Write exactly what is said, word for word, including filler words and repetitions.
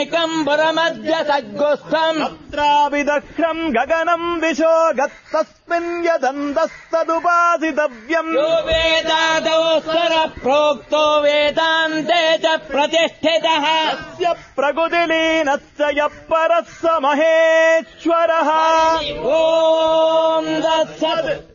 एकम्बरमद्य सद्गोस्थम् तत्राविदह्रम् गगनम् दिशो गत्तस्मिन् यदन्तस्तदुपासितव्यम् यो वेदादोस्तर प्रोक्तो वेदान्ते च प्रतिष्ठितः तस्य प्रकृतिलीनस्य यः परः स महेश्वरः ॐ दत्सत्